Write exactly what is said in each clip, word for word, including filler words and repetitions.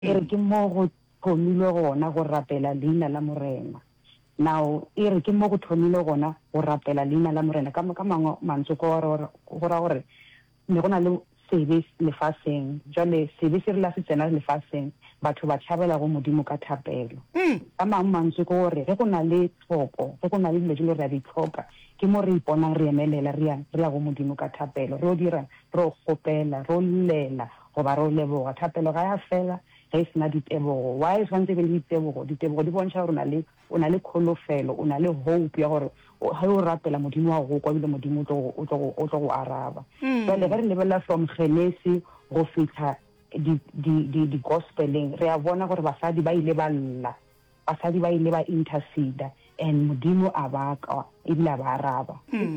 e re ke mo go thomile gona go rapela leina la morena. Now e re ke mo go thomile gona go rapela leina la morena ka ka mangwe mantswe go ra gore ne go na le sebe lefatsheng jwale sebe se re la se tsena lefatsheng batho ba tšhabela go modimo ka thapelo. Ka mangwe mantswe go gore ge go na le tlhoko ge go na le dilo di le re a di tlhoka ke mo re iponang re emelela re ya re ya go modimo ka thapelo re o dira re o gopela re o llela goba re o leboga thapelo ga ya fela ge e sena ditebogo why e tshwanetse be le ditebogo ditebogo di bontšha gore o na le kholofelo o na le hope ya gore ga o rapela modimo wa go kwa bile modimo o tlo go araba. Jwale ge re lebelela from Genesis go fitlha di-gospeleng re a bona gore basadi ba ile ba lla basadi ba ile ba intercede and modimo a baka ebile a ba araba.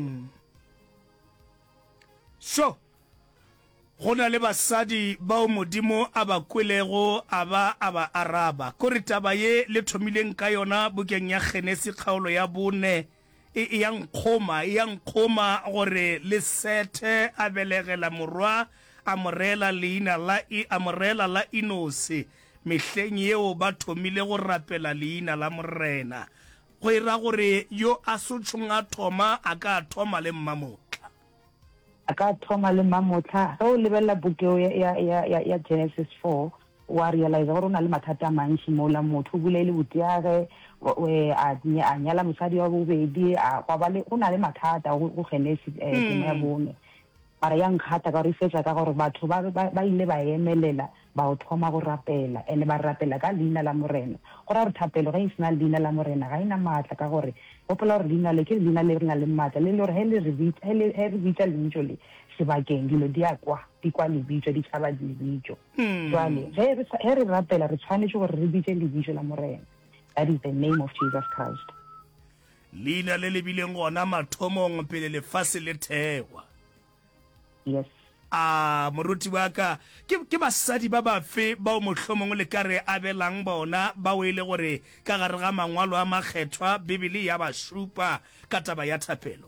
So go na le basadi bao modimo a ba kwelego a ba a ba araba kore taba ye le thomileng ka yona bukeng ya Genesis kgaolo ya bone e yang khoma yang khoma gore le Sete a belegela morwa a morela leina la i a morela la Inose mehleng yeo ba thomile go rapela leina la morena go ira gore yo a sotshunga thoma a ka thoma le mmamotla a ka thoma le mmamotla o lebella bukeo ya ya ya ya Genesis four wa realize gore o na le mathata a mantši mola motho o bulele botiage we a nyala mosadi wa bobedi a kwa ba le o na le mathata go Genesis eh ya bone mara yang khata ka re fetsa ka gore batho ba ba ile ba emelela ba o thoma go rapela ene ba rapela ka leina la morena gore re thapelo ga isna leina la morena ga ina matla ka gore gopola re leina le ke leina le rena le matla le le re hele re vit hele hele vitla le njole sebakeng dilo di akwa di kwa le bitso di tshaba di bitso jwale ge re rapela re tshwanetse gore re bitse le bitso la morena. That is the name of Jesus Christ. Leina le le bileng gona mathomong pele le fase le thewa. Yes. Ah, moruti wa ka ke ke basadi ba ba fe ba o mohlomong le kare abelang bona ba wele gore ka gare ga mangwalo a makgethwa Bibele ya ba shupa ka taba ya thapelo.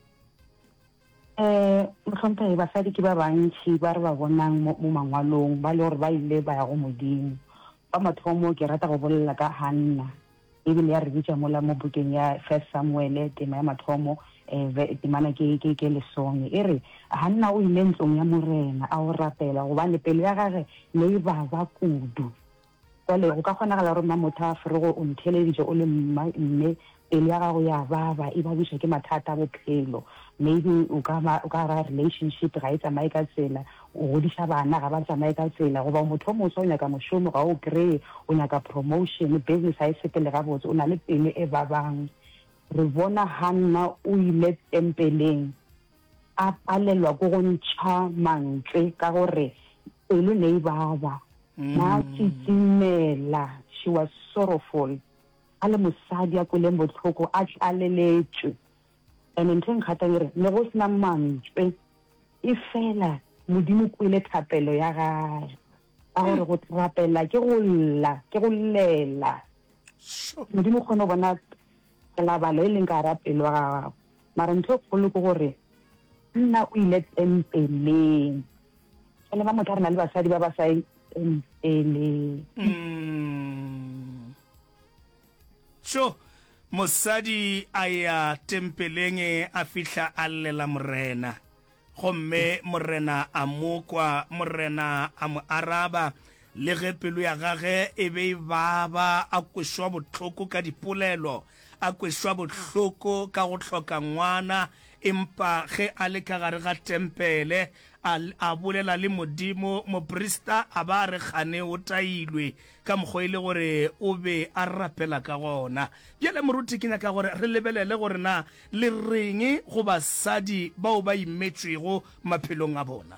Eh, mohlompa basadi ke ba bantši ba re ba bonang mo mangwalong ba le gore ba ile ba ya go modimo. Ba mathomo ke rata go bolela ka Hannah ebile ya re bitša mola mo bukeng ya First Samuel tema ya mathomo eh temana ke ke ke lesong e re Hannah o ile ntlong ya morena a o rapela gobane pelo ya gage le e ba ba kudu jwale go ka kgonagala gore mamotha frego o ntheleditše o le mme pelo ya gago ya baba e ba buša ke mathata a bophelo maybe o ka o ka ra relationship ga e tsamaye ka tsela o godiša bana ga ba tsamaye ka tsela goba motho o motse o nyaka mošomo ga o kry-e o nyaka promotion business ga e sepele gabotse o na le pelo e babang re bona Hannah o ile tempeleng a palelwa go go ntšha mantswe ka gore pelo ne e baba na tshitsimela she was sorrowful a le mosadi a kweleng botlhoko a tlaleletswe and ntho nkgata ere le go sena mantswe e fela modimo kwele thapelo ya gae a gore go rapela ke go lla ke go llela modimo kgone bona la balo e leng ka rapelo ga gago mara ntho kgolo ke gore nna o ile tempeleng le ba motho re na le basadi ba ba sa tempeleng. So mosadi a ya tempeleng a fihla a llela morena gomme morena a mokwa morena a mo araba le ge pelo ya gage e be baba a kwešwa botlhoko ka dipolelo a kwešwa botlhoko ka go hloka ngwana empa ge a le ka gare ga tempele a bolela le modimo moprista a ba re gane o tailwe ka mokgwa ile gore o be a rapela ka gona bjale moruti ke nyaka gore re lebelele gore na le reng go basadi bao ba imetšwego maphelong a bona.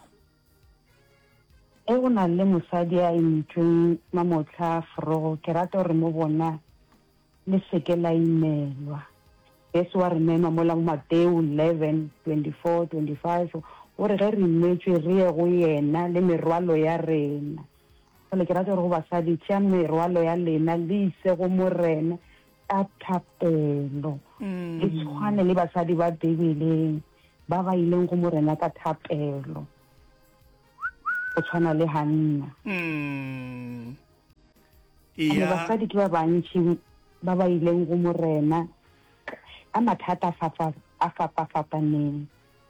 E go na le mosadi a imetsweng mamotla frogo ke rata gore mo bona le seke la imelwa yesu wa re mema mola mo Mateo eleven twenty-four twenty-five o re ge re imetswe re ye go yena le merwalo ya rena jale ke rata gore go basadi tšea merwalo ya lena le ise go morena ka thapelo e tshwane le basadi ba Bibeleng ba ba ileng go morena ka thapelo o tshwana le Hannah. Mm. ane ya basadi ke ba bantši ba ba ileng go morena a mathata a fapafapaneng.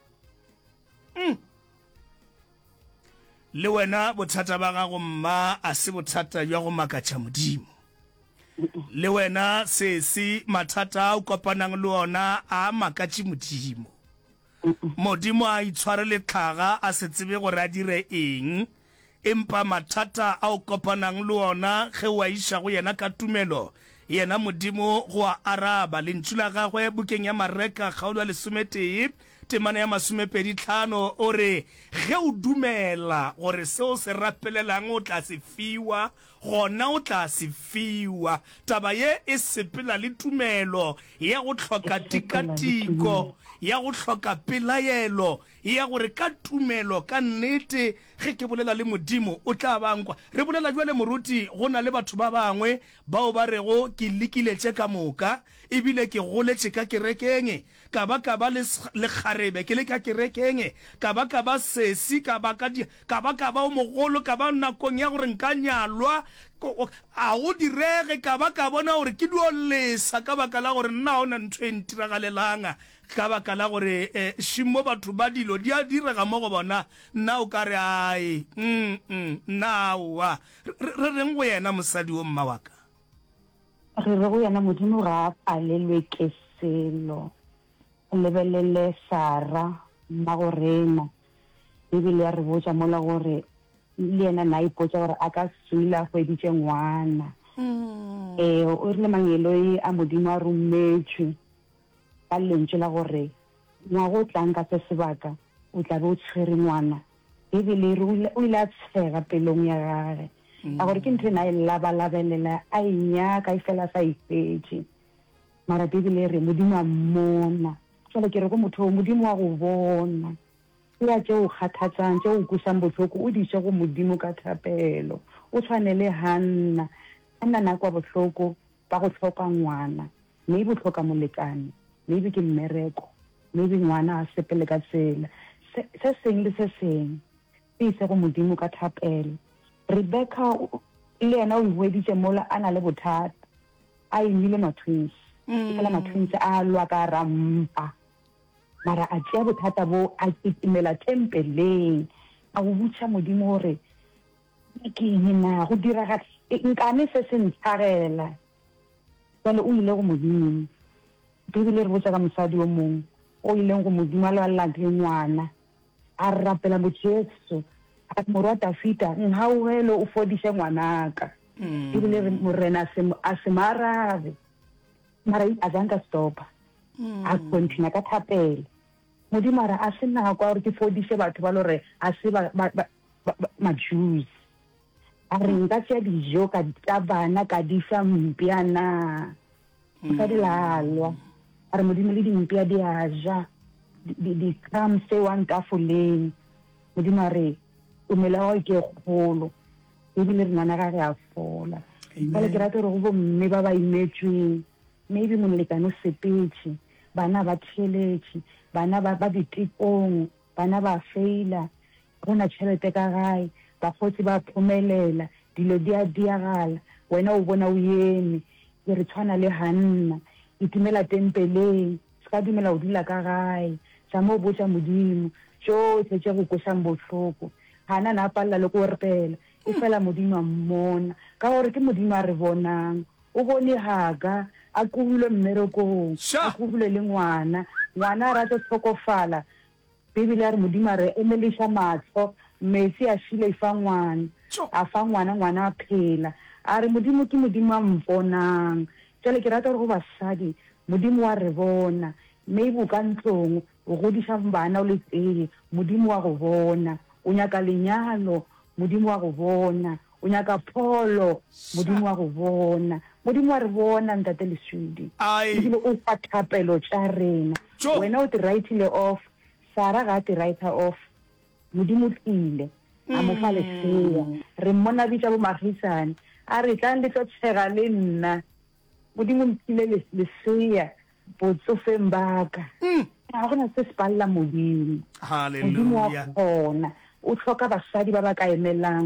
le wena bothata ba gago mma a se bothata jwa go makatša modimo. le wena sesi mathata a o kopanang le ona a makatše modimo. modimo a itshware le tlhaga a se tsebe gore a dire eng, empa mathata a o kopanang le ona ge wa iša go yena ka tumelo, yena modimo go a araba. lentšu la gagwe bukeng ya Mareka kgaolo ya lesometee temana ya masomepedi tlhano o re ge o dumela gore seo se rapelelang o tla se fiwa, gona o tla se fiwa. taba ye e sepela le tumelo ya go tlhoka tikatiko, ya go tlhoka pelaelo, ya gore ka tumelo ka nnete ge ke bolela le modimo o tla bankwa. re bolela jwa le moruti go na le batho ba bangwe bao ba rego ke likiletše ka moka, ebile ke goletše ka kerekeng, ka ba ka ba le kgarebe ke le ka kerekeng, ka ba ka ba sesi, ka ba ka ba o mogolo, ka ba nakong ya gore nka nyalwa a go direge, ka ba ka bona gore ke dio lesa ka baka la gore nna ona ntho e ntiragalelang, ka baka la gore šimo batho ba dilo di a direga mo go bona, nna o ka re ai nnaoa re reng go yena mosadi o mma wa ka? re re go yena modimo ga a palelwe ke selo. o lebelele Sara mma go rena, ebile ya re botsa mola gore le yena na ipotsa gore a ka suila a hweditše ngwana. um o rile mangelo a modimo a rometšwe ka lentšu la gore ngwago o tlang ka se sebaka o tla be o tshwere ngwana, ebile o ile a tshega pelong ya gage a gore ke ntho e na e labalabelela a enyaka e fela sa ifetše, mara bibele re modimo a mmona. jale ke re go motho modimo wa go bona, e ya tšeo kgathatsang tšeo o kusang bohloko o diše go modimo ka thapelo. o tshwane le Hanna, Hanna nakwa bohloko ba go tlhoka ngwana, maybe o tlhoka molekane, maybe ke mmereko, maybe ngwana a sepele ka tsela se seng le se seng, e ise go modimo ka thapelo. Rebecca le yena o ihweditše mola a na le bothata, a imile matwins fela matwins a lwa ka rampa, mara a tšea bothata bo a kitimela tempeleng a go botša modimo gore ke eng na go diraga nkane se se ntshagela. jale o ile go modimo, bibele re botsa ka mosadi o mongwe o ileng go modimo a lwalela ke ngwana, a rapela mojesu a morwa Dafita nhaogelo o fodiše ngwanaka. ebile morena a se marabe, mara a zanka stopa a continue ka thapela. modimo ara a se nako gore ke fodiše batho ba lore a se ma-Jews, a re nka tšea dijo ka tša bana ka difa mpia na ka di lalwa, a re modimo le dimpia di a ja di-crumbs tse wan tafoleng. modimo a re tumela wa ke kgolo, ebile re ngwana ga re a fola. jale ke rata gore go bomme ba ba imetsweng, maybe molekane o sepetše, bana ba theletše, bana ba ditipong, bana ba feila, gona tšhelete ka gae, bakgotsi ba phomelela, dilo di a diagala, wena o bona o eme. ke re tshwana le Hanna, e dumela tempeleng, se ka dumela o dula ka gae, sa mo botša modimo tšohle tše go kwešang bohloko. Hana na palela le go repela, e fela modimo a mmona ka gore ke modimo a re bonang. o bone Haga a kubule mmerekong, a kubule le ngwana, ngwana a rate tlhokofala. bibele re modimo a re emeliša matlho, metsi a šile fa ngwana, a fa ngwana ngwana a phela. a re modimo ke modimo a mponang. jale ke rata gore go basadi modimo wa re bona, maybe o ka ntlong o godiša bana o le tee, modimo wa go bona. o nyaka lenyalo, modimo wa go bona. o nyaka pholo, modimo wa go bona. modimo wa re bona ntate Lesudi, ebile o fa thapelo tša rena. wena o te writile off, Sara ga te writer off, modimo tlile a mo fa lesea. re mmona bitša bo magisane a re tlang le tlo tshega le nna, modimo mphile lesea botsofeng baka. ga gona se se palela modimo. modimo wa kgona, o tlhoka basadi ba ba ka emelang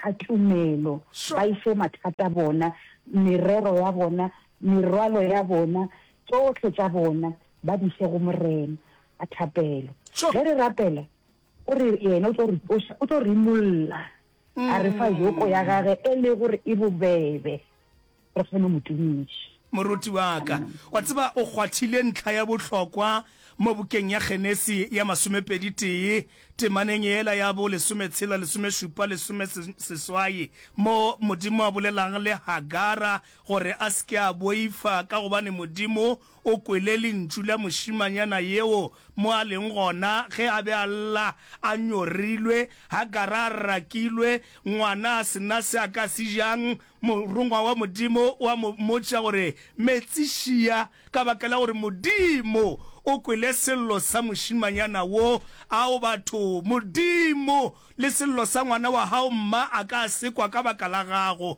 ka tumelo ba ife mathata bona merero ya bona merwalo ya bona tsohle tsa bona ba di se go morena a thapelo ge re rapela o re yena o tlo rimolla a re fa joko ya gage e le gore e bobebe re kgone motumiši moruti wa ka wa tseba o kgwathile ntlha ya bohlokwa mo bukeng ya Genesi ya masomepedi tee temaneng ela ya bo lesome tshela lesome šupa lesome seswai mo modimo a bolelang le Hagara gore a ske a boifa ka gobane modimo o kwele lentšu la mošimanyana yeo mo a leng gona ge a be alla a nyorilwe Hagara a rakilwe ngwana a sena se a ka se jang morongwa wa modimo wa mmotša gore metsišia ka baka la gore modimo o kwele sello sa mošimanyana wo ao batho modimo le sello sa ngwana wa hao mma a ka sekwa ka baka la gago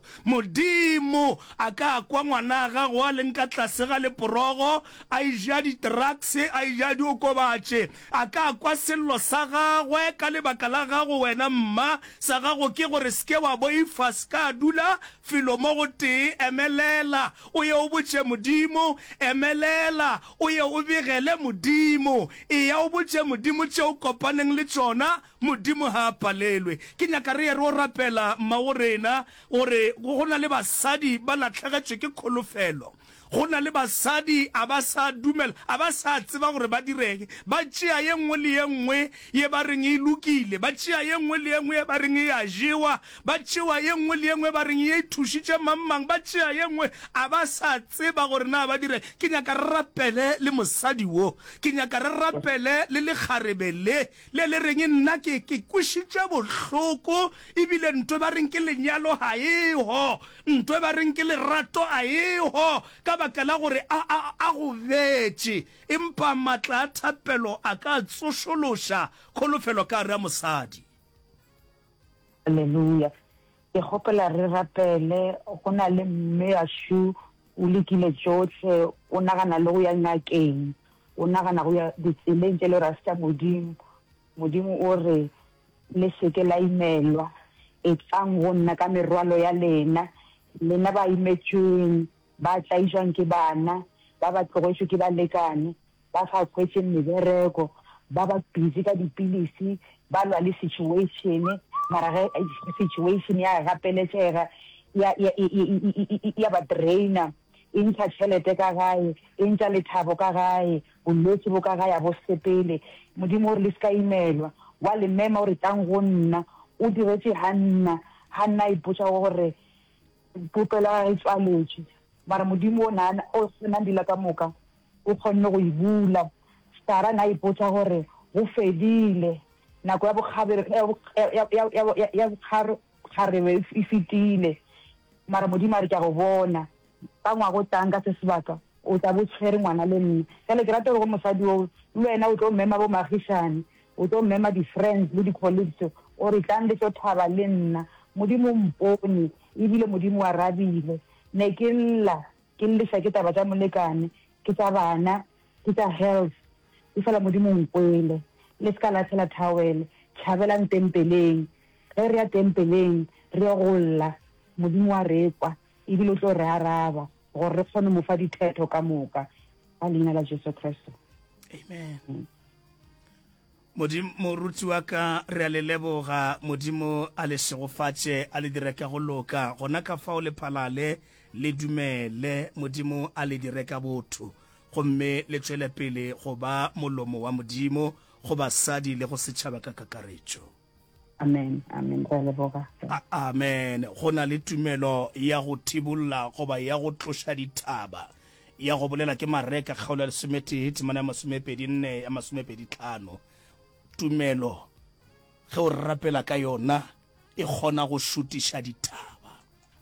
modimo a ka kwa ngwana gago a leng ka tlase ga leporogo a ija di-drugs a ija diokobatše a ka kwa sello sa gagwe ka lebaka la gago wena mma sa gago ke gore seke wa boifa ska dula filo mo go tee emelela o ye o botše modimo emelela o ye o begele modimo e ya o botše modimo tšeo kopaneng le tšona modimo ha palelwe ke nyaka re re o rapela mma go rena gore go na le basadi ba latlhegetšwe ke kholofelo go na le basadi a ba sa dumela a ba sa tseba gore ba direge ba tšea ye nngwe le ye nngwe ye ba reng e lokile ba tšea ye nngwe le ye nngwe ye ba reng e a jewa ba tšewa ye nngwe le ye nngwe ba reng e thušitše mammang ba tšea ye nngwe a ba sa tseba gore na ba dire ke nyaka re rapele le mosadi wo ke nyaka re rapele le lekgarebe le le le reng nna ke ke kwišitše bohloko ebile ntwe ba reng ke lenyalo ha eho ntwe ba reng ke lerato a eho ka baka la gore a a a go betše empa matla a thapelo a ka tsošološa kholofelo ka re a mosadi Haleluya ke gopela re rapele go na le mme a shu o lekile tsotlhe o nagana le go ya ngakeng o nagana go ya ditseleng tse le rasta modimo modimo o re le seke la imelwa e tsang go nna ka merwalo ya lena lena ba imetšweng ba tlaiswang ke bana ba ba tlogetswe ke balekane ba sa kwetse mebereko ba ba busy ka dipilisi ba lwa le situation mara ge situation ya gapeletšega ya ya ya ba draina e ntsha tšhelete ka gae e ntsha lethabo ka gae bolwetse bo ka gae a bo sepele modimo gore le ska imelwa wa le mema gore tang go nna o diretse Hanna Hanna e potsa gore popela ga e tswaletše mara modimo o nana o sena dila ka moka o kgonne go ibula Sara na ipotsa gore go fedile nako ya bogabere ya ya ya bogare e fetile mara modimo a re ka go bona ka ngwa go tanga se sebaka o tla bo tshwere ngwana le nna ka le ke rata go mosadi o le wena o tlo mema bo magisane o tlo mema di-friends le di-colleagues o re tlang le tlo thaba le nna modimo mpone ebile modimo a rabile ne ke lla ke lesa ke taba tsa molekane ke tsa bana ke tsa health e fela modimo nkwele le ska la tshela thawele tšhabelang tempeleng ge re ya tempeleng re ya golla modimo wa rekwa ebile o tlo re araba gore re kgone mo fa dithetho ka moka ka leina la Jesu Kristo amen mm. modimo moruti wa ka re a le leboga modimo a le segofatše a le direka go loka gona ka fao le phalale le dumele modimo a le direka botho gomme le tšwele pele go ba molomo wa modimo go basadi le go setšhaba ka kakaretšo amen amen re a leboga amen go na le tumelo ya go thibolla goba ya go tloša dithaba ya go bolela ke mareka kgaolo ya lesometee temana ya masomepedi nne ya masomepedi tlhano tumelo ge o rapela ka yona e kgona go šutiša dithaba